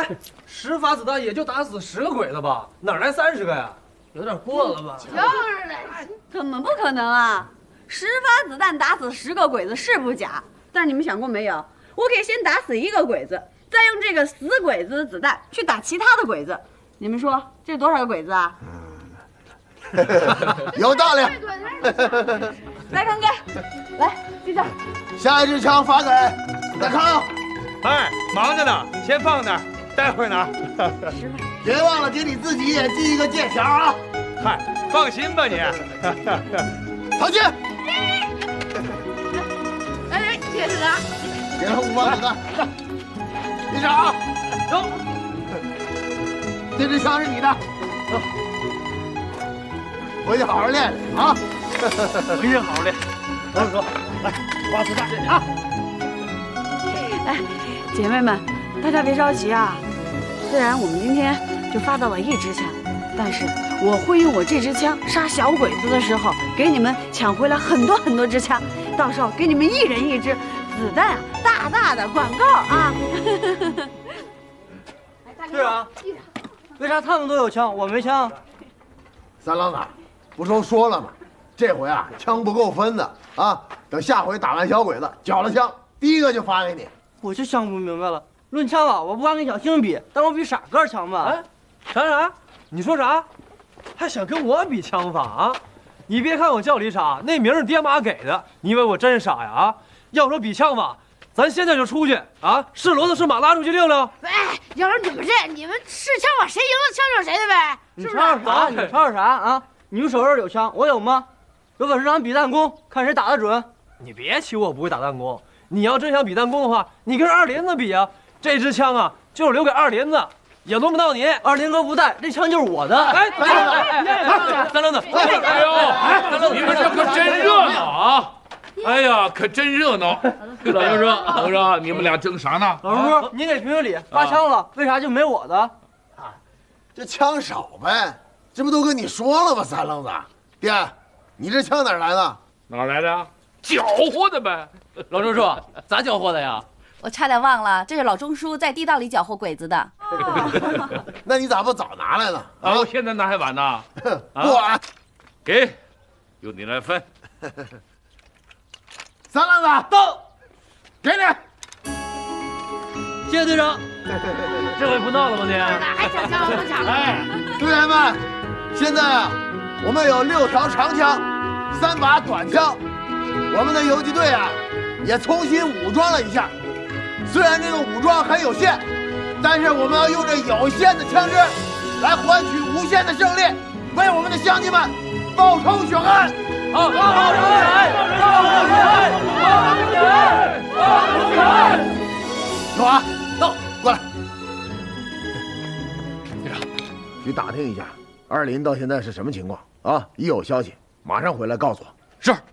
哎，10发子弹也就打死10个鬼子吧，哪来30个呀？有点过了吧？ 就是的， 怎么不可能啊？10发子弹打死10个鬼子是不假，但是你们想过没有？我可以先打死1个鬼子，再用这个死鬼子的子弹去打其他的鬼子。你们说这是多少个鬼子啊？ 有道理。 来，康哥，来记账。 下一支枪发给大康。 哎，忙着呢，先放那儿，待会儿拿。 别忘了给你自己也系一个借条啊！ 嗨，放心吧你。 唐军， 哎，接着拿。 给他5发子弹。队长， 走。 这支枪是你的。回去好好练练啊！ 回去好好练。老叔，来发子弹啊！ 哎，姐妹们，大家别着急啊。虽然我们今天就发到了1支枪，但是我会用我这支枪杀小鬼子的时候，给你们抢回来很多支枪，到时候给你们1人1支，子弹啊大大的管够啊！ 队长，为啥他们都有枪，我没枪？ 三郎子，不都说了吗？这回啊，枪不够分的啊！等下回打完小鬼子，缴了枪，第一个就发给你。 我就想不明白了，论枪法，我不敢跟小星比，但我比傻个强吧？ 哎，啥？你说啥？还想跟我比枪法啊？你别看我叫李傻，那名是爹妈给的，你以为我真傻呀？啊！要说比枪法，咱现在就出去啊！是骡子是马拉出去溜溜。 哎，要是你们你们是枪法，谁赢了枪就是谁的呗，是不是？ 啥？你吵啥啊？你们手上有枪，我有吗？有本事咱比弹弓，看谁打得准。 你别提我不会打弹弓，你要真想比弹弓的话，你跟二林子比啊！这支枪啊，就是留给二林子，也轮不到你。 二林哥不在，这枪就是我的。 哎，三郎子， 哎呦，你们这可真热闹啊！哎呀，可真热闹！老叔，你们俩争啥呢？ 老叔，你给评评理，发枪了，为啥就没我的？ 这枪少呗，这不都跟你说了吗？三愣子，爹，你这枪哪儿来的？ 哪儿来的？缴获的呗。 老钟叔，咋缴获的呀？ 我差点忘了，这是老钟叔在地道里缴获鬼子的。 那你咋不早拿来呢？ 啊，现在拿还晚呢。 不晚。 给，由你来分。 三愣子到，给你。 谢谢队长。 这回不闹了吧你？ 还抢枪，不抢了。 哎，队员们，现在啊，我们有6条长枪，3把短枪。我们的游击队啊，也重新武装了一下。虽然这个武装很有限，但是我们要用这有限的枪支来换取无限的胜利，为我们的乡亲们报仇雪恨。 好，报仇雪恨！报仇雪恨！报仇雪恨！报仇雪恨！ 有啊， 到， 过来。队长，去打听一下二林到现在是什么情况啊？一有消息马上回来告诉我。 是。